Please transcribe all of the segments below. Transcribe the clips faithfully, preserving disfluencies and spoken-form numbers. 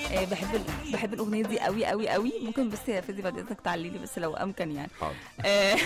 آه بحب ال... بحب الاغنيه دي قوي قوي قوي. ممكن بس يا فادي بعد اذنك تعلي لي بس لو امكن يعني. آه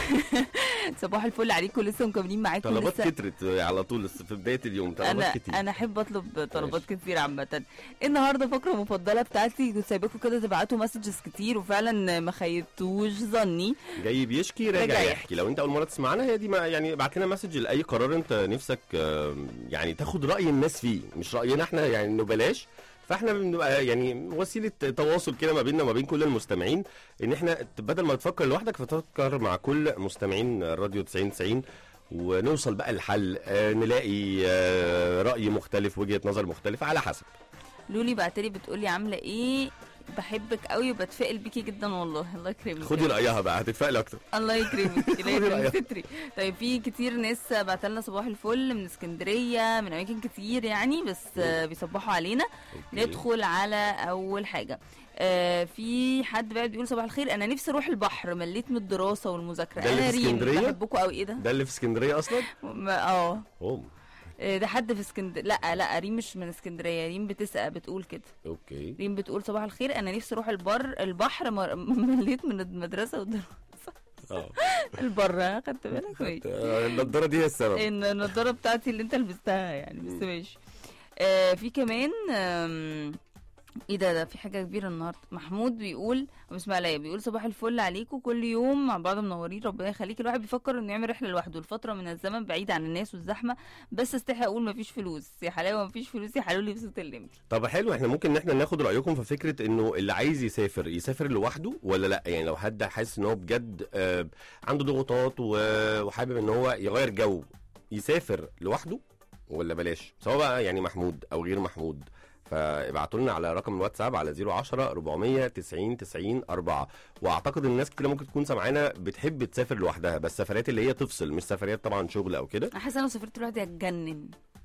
صباح الفل عليكم، لسه مكملين معاكم. طلبات كترت على طول في بدايه اليوم، طلبات انا كتير. انا احب اطلب طلبات كتير عامه. النهارده فقره مفضله بتاعتي، كنت سايباكم كده تبعتوا مسجز كتير وفعلا ما خيبتوش ظني. جاي بيشكي راجع يحكي. لو انت اول مره تسمعنا هي دي، ما يعني ابعت لنا مسج لاي قرار انت نفسك يعني تاخد راي الناس فيه، مش راينا احنا يعني انه بلاش. فاحنا بنبقى يعني وسيله تواصل كده ما بيننا وما بين كل المستمعين، ان احنا بدل ما تفكر لوحدك فتفكر مع كل مستمعين راديو تسعين تسعين ونوصل بقى الحل. آه نلاقي آه راي مختلف، وجهه نظر مختلفه على حسب. لولي بعتلي بتقولي عامله ايه، بحبك قوي وبتفائل بيكي جدا والله. الله يكرمك. خدي رايها بقى هتتفائلي اكتر. الله يكرمك. الهي ستري. طيب في كتير ناس بعتلنا صباح الفل من اسكندريه، من اماكن كتير يعني، بس بيصبحوا علينا. أوكي. ندخل على اول حاجه. آه في حد بقى بيقول صباح الخير، انا نفسي اروح البحر، مليت من الدراسه والمذاكره. انا ريم بحبكم قوي. ايه ده؟ ده اللي في اسكندريه اصلا؟ اه اوه ده حد في اسكندريه. لا لا ريم مش من اسكندريه، ريم بتسأل بتقول كده. اوكي. ريم بتقول صباح الخير، انا نفسي اروح البر البحر مر... مليت من المدرسه والدراسه. اه البر خدت بالك؟ ماشي. النضاره دي هي السبب. النضاره بتاعتي اللي انت لبستها يعني، بس ماشي. آه في كمان آم... ايه ده ده في حاجه كبيره النهارده. محمود بيقول بسم الله بيقول صباح الفل عليكم، كل يوم مع بعض منورين، ربنا يخليك. الواحد بيفكر انه يعمل رحله لوحده لفتره من الزمن بعيد عن الناس والزحمه، بس استحي اقول مفيش فلوس يا حلاوه، مفيش فلوس يا حلولي بصوت اللمبي. طب حلو، احنا ممكن ان احنا ناخد رايكم في فكره انه اللي عايز يسافر يسافر لوحده ولا لا. يعني لو حد حاسس ان هو بجد آه عنده ضغوطات وحابب ان هو يغير جو، يسافر لوحده ولا بلاش، سواء بقى يعني محمود او غير محمود. فابعتوا لنا على رقم الواتساب على صفر عشرة أربعمية تسعين تسعين أربعة. واعتقد الناس كده ممكن تكون سامعانا بتحب تسافر لوحدها، بس سفريات اللي هي تفصل، مش سفريات طبعا شغل او كده. انا حاسه انا لو سافرت لوحدي هتجنن.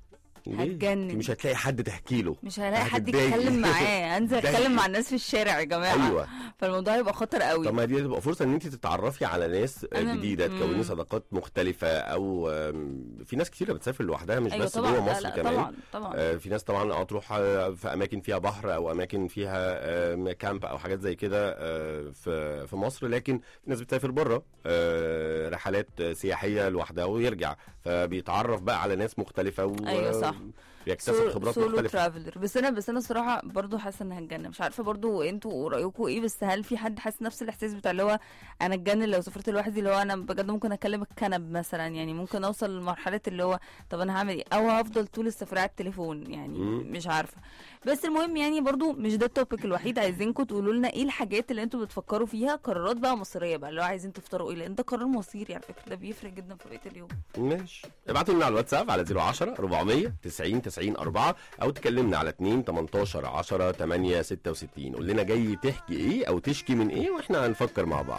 هتجنن. مش هتلاقي حد تحكي له، مش هلاقي حد يتكلم معاه، انزل اتكلم مع الناس في الشارع يا جماعه. ايوه فالموضوع يبقى خطر قوي. طب ما دي تبقى فرصه ان انت تتعرفي على ناس جديده، تكوني صداقات مختلفه. او في ناس كتيره بتسافر لوحدها مش أيوة بس جوه مصر لا لا كمان. طبعا طبعا. آه في ناس طبعا اه تروح في اماكن فيها بحر او اماكن فيها آه كامب او حاجات زي كده آه في في مصر، لكن في ناس بتسافر بره آه رحلات سياحيه لوحدها ويرجع، فبيتعرف بقى على ناس مختلفه و... ايوه صح، بيكتسب خبرات مختلفه. ترافلر. بس انا بس انا الصراحه برضو حاسه ان هتجنن. مش عارفه برضو انتوا رايكم ايه، بس هل في حد حاسس نفس الاحساس بتاع اللي هو انا اتجنن لو سافرت لوحدي، اللي هو انا بجد ممكن اكلم الكنب مثلا، يعني ممكن اوصل لمرحله اللي هو طب انا هعمل ايه، او هفضل طول السفريه على التليفون يعني. مم. مش عارفه. بس المهم يعني برضو مش ده التوبيك الوحيد. عايزينكم تقولوا لنا ايه الحاجات اللي انتوا بتفكروا فيها، قرارات بقى مصيريه بقى، اللي هو عايزين تفطروا ايه، لان ده قرار مصيري على فكره، ده بيفرق جدا في بقيه اليوم. ماشي. ابعتوا لنا على الواتساب على صفر عشرة أربعمية تسعين تسعين أربعة، او تكلمنا على اتنين تمنتاشر عشرة تمانية ستة وستين. قول لنا جاي تحكي ايه او تشكي من ايه، واحنا هنفكر مع بعض.